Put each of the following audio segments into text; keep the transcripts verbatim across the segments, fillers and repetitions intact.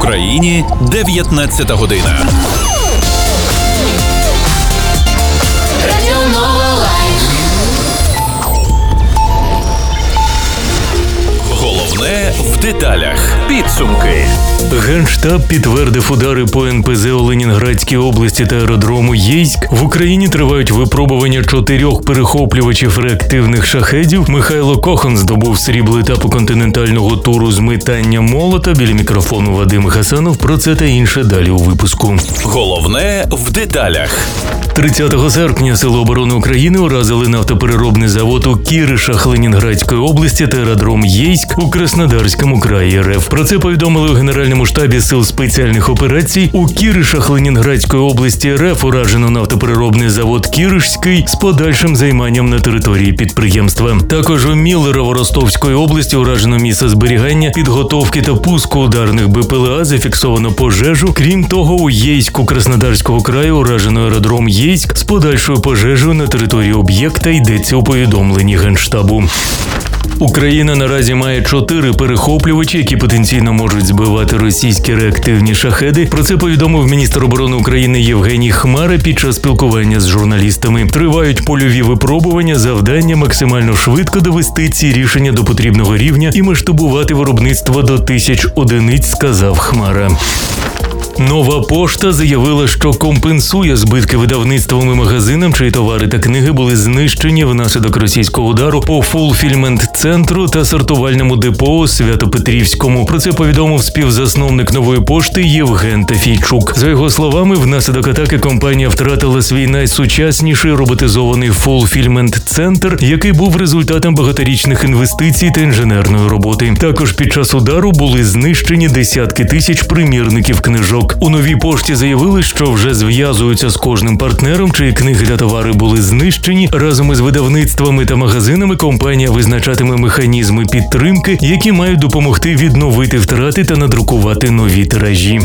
Україні дев'ятнадцята година. Головне в деталях. Підсумки. Генштаб підтвердив удари по ен пе зет у Ленінградській області та аеродрому Єйськ. В Україні тривають випробування чотирьох перехоплювачів реактивних шахедів. Михайло Кохан здобув срібло етапу континентального туру з метання молота. Біля мікрофону Вадим Гасанов. Про це та інше далі у випуску. Головне в деталях. тридцятого серпня Сили оборони України уразили нафтопереробний завод у Кіришах Ленінградської області та аеродром Єйськ у Краснодарському краї ер еф. Про це повідомили у Генеральному штабі Сил спеціальних операцій. У Кіришах Ленінградської області ер еф уражено нафтопереробний завод Кіришський з подальшим займанням на території підприємства. Також у Міллерово-Ростовської області уражено місце зберігання, підготовки та пуску ударних бе пе ел а, зафіксовано пожежу. Крім того, у Єйську Краснодарського краю уражено аеродром Єйськ з подальшою пожежею на території об'єкта, йдеться у повідомленні Генштабу. Україна наразі має чотири перехоплювачі, які потенційно можуть збивати російські реактивні шахеди. Про це повідомив міністр оборони України Євгеній Хмара під час спілкування з журналістами. Тривають польові випробування, завдання максимально швидко довести ці рішення до потрібного рівня і масштабувати виробництво до тисяч одиниць, сказав Хмара. Нова пошта заявила, що компенсує збитки видавництвам і магазинам, чиї товари та книги були знищені внаслідок російського удару по фулфільмент-центру та сортувальному депо у Свято-Петрівському. Про це повідомив співзасновник Нової пошти Євген Тафійчук. За його словами, внаслідок атаки компанія втратила свій найсучасніший роботизований фулфільмент-центр, який був результатом багаторічних інвестицій та інженерної роботи. Також під час удару були знищені десятки тисяч примірників книжок. У Новій пошті заявили, що вже зв'язуються з кожним партнером, чиї книги та товари були знищені. Разом із видавництвами та магазинами компанія визначатиме механізми підтримки, які мають допомогти відновити втрати та надрукувати нові тиражі.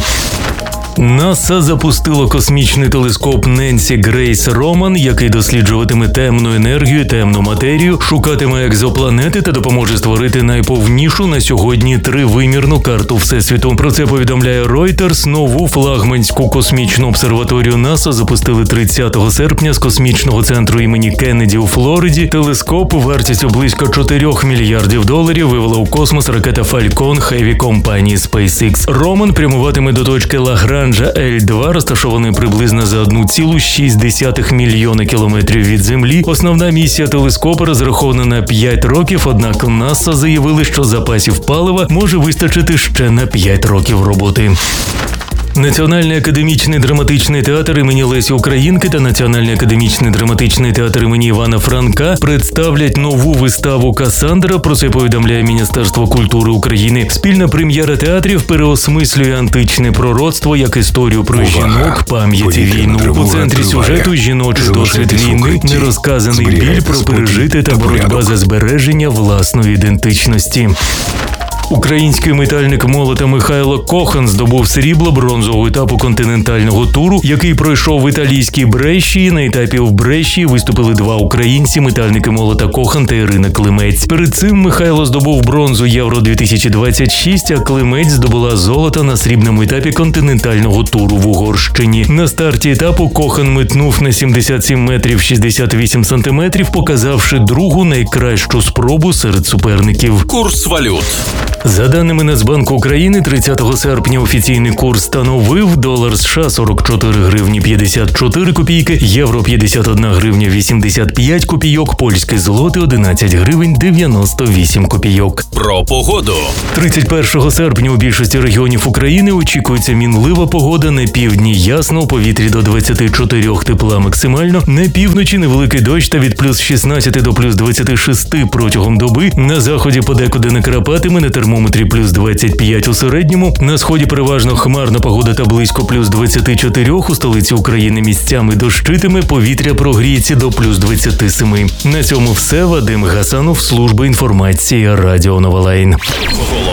НАСА запустило космічний телескоп Ненсі Грейс Роман, який досліджуватиме темну енергію, темну матерію, шукатиме екзопланети та допоможе створити найповнішу на сьогодні тривимірну карту Всесвіту. Про це повідомляє Reuters. Нову флагманську космічну обсерваторію НАСА запустили тридцятого серпня з космічного центру імені Кеннеді у Флориді. Телескоп вартістю близько чотирьох мільярдів доларів вивела у космос ракета Falcon Heavy компанії SpaceX. Роман прямуватиме до точки Лагранж ель два, розташований приблизно за одна ціла шість десятих мільйона кілометрів від Землі. Основна місія телескопа розрахована на п'ять років, однак НАСА заявили, що запасів палива може вистачити ще на п'ять років роботи. Національний академічний драматичний театр імені Лесі Українки та Національний академічний драматичний театр імені Івана Франка представлять нову виставу «Касандра». Про це повідомляє Міністерство культури України. Спільна прем'єра театрів переосмислює античне пророцтво як історію про жінок, пам'ять і війну. У центрі сюжету жіночий досвід війни, нерозказаний біль про пережити та боротьба за збереження власної ідентичності. Український метальник молота Михайло Кохан здобув срібло бронзового етапу континентального туру, який пройшов в італійській Брешії. На етапі в Брешії виступили два українці – метальники молота Кохан та Ірина Климець. Перед цим Михайло здобув бронзу Євро дві тисячі двадцять шість, а Климець здобула золото на срібному етапі континентального туру в Угорщині. На старті етапу Кохан метнув на сімдесят сім метрів шістдесят вісім сантиметрів, показавши другу найкращу спробу серед суперників. Курс валют. За даними Нацбанку України, тридцятого серпня офіційний курс становив: долар США сорок чотири гривні п'ятдесят чотири копійки, євро п'ятдесят одна гривня вісімдесят п'ять копійок, польський злотий одинадцять гривень дев'яносто вісім копійок. Про погоду. тридцять першого серпня у більшості регіонів України очікується мінлива погода. На півдні ясно, у повітрі до двадцяти чотирьох тепла максимально, на півночі невеликий дощ та від плюс шістнадцяти до плюс двадцяти шести протягом доби, на заході подекуди накрапатиме, на термометрі плюс двадцять п'ять у середньому, на сході переважно хмарна погода та близько плюс двадцяти чотирьох, у столиці України місцями дощитиме, повітря прогріється до плюс двадцяти семи. На цьому все. Вадим Гасанов, служба інформації Радіо Новолайн.